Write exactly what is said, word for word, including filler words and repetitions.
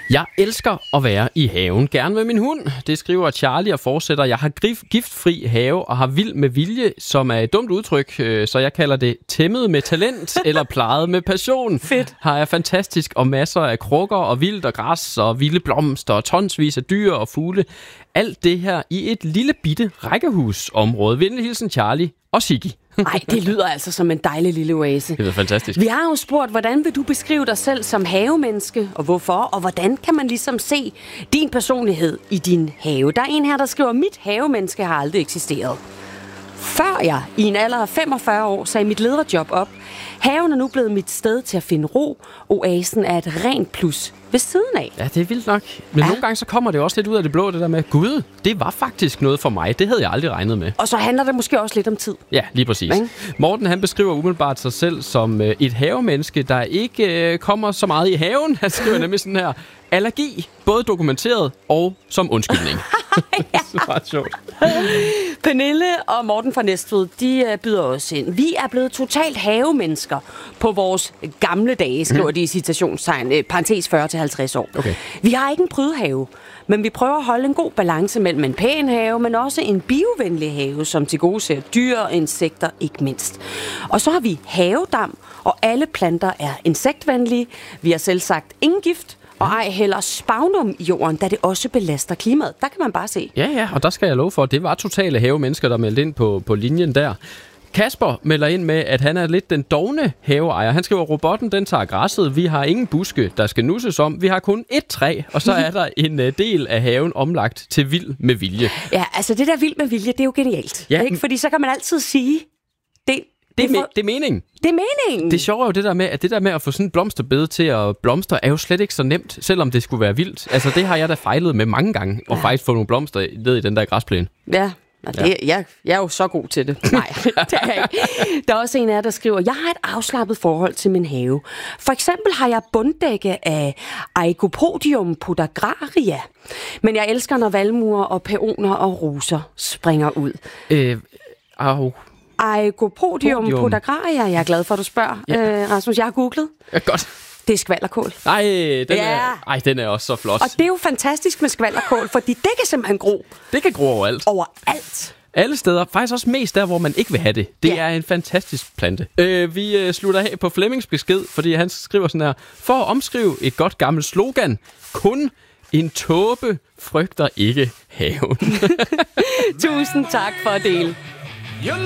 Jeg elsker at være i haven. Gerne med min hund. Det skriver Charlie og fortsætter. Jeg har giftfri have og har vild med vilje, som er et dumt udtryk, så jeg kalder det tæmmet med talent eller plejet med passion. Fedt. Har jeg fantastisk og masser af krukker og vildt og græs og vilde blomster og tonsvis af dyr og fugle. Alt det her i et lille bitte rækkehusområde. Venlig hilsen Charlie og Siggy. Nej, det lyder altså som en dejlig lille oase. Det er fantastisk. Vi har jo spurgt, hvordan vil du beskrive dig selv som havemenneske, og hvorfor, og hvordan kan man ligesom se din personlighed i din have? Der er en her, der skriver, mit havemenneske har aldrig eksisteret. Før jeg i en alder af femogfyrre år sagde mit lederjob op, haven er nu blevet mit sted til at finde ro. Oasen er et rent plus ved siden af. Ja, det er vildt nok. Men ja. Nogle gange så kommer det også lidt ud af det blå, det der med, gud, det var faktisk noget for mig. Det havde jeg aldrig regnet med. Og så handler det måske også lidt om tid. Ja, lige præcis. Men? Morten, han beskriver umiddelbart sig selv som øh, et havemenneske, der ikke øh, kommer så meget i haven. Han skriver nemlig sådan her, allergi, både dokumenteret og som undskyldning. Det er meget sjovt. Pernille og Morten fra Næstved, de uh, byder os ind. Vi er blevet totalt havemennesker på vores gamle dage, skriver mm. de i citationstegn, eh, parentes fyrre til halvtreds år. Okay. Vi har ikke en prydehave, men vi prøver at holde en god balance mellem en pæn have, men også en biovenlig have, som tilgodeser dyr og insekter ikke mindst. Og så har vi havedam, og alle planter er insektvenlige. Vi har selv sagt ingen gift, og ej heller spagnum i jorden, da det også belaster klimaet. Der kan man bare se. Ja, ja, og der skal jeg love for, at det var totale havemennesker, der meldte ind på, på linjen der. Kasper melder ind med, at han er lidt den dovne haveejer. Han skriver, robotten den tager græsset. Vi har ingen buske, der skal nusses om. Vi har kun ét træ, og så er der en uh, del af haven omlagt til vild med vilje. Ja, altså det der vild med vilje, det er jo genialt. Ja. Ikke? Fordi så kan man altid sige, det, Det er, det, me- for, det er meningen. det er meningen. Det sjove er jo det der med, at det der med at få sådan en blomsterbed til at blomstre, er jo slet ikke så nemt, selvom det skulle være vildt. Altså det har jeg da fejlet med mange gange, og ja. faktisk få nogle blomster ned i den der græsplæne. Ja. Det, ja. jeg, jeg er jo så god til det. Nej, det er jeg ikke. Der er også en af jer, der skriver, jeg har et afslappet forhold til min have. For eksempel har jeg bunddække af Aegopodium podagraria. Men jeg elsker, når valmuer og peoner og roser springer ud. Øh, au. Aegopodium Podium. podagraria. Jeg er glad for, at du spørger, ja. øh, Rasmus. Jeg har googlet. Ja, godt. Det er skvalderkål. Ej, den, ja. er, ej, den er også så flot. Og det er jo fantastisk med skvalderkål, fordi det kan simpelthen gro. Det kan gro overalt. Overalt. Alle steder. Faktisk også mest der, hvor man ikke vil have det. Det ja. er en fantastisk plante. Øh, vi øh, slutter af på Flemmings besked, fordi han skriver sådan her. For at omskrive et godt gammelt slogan. Kun en tåbe frygter ikke haven. Tusind tak for at dele.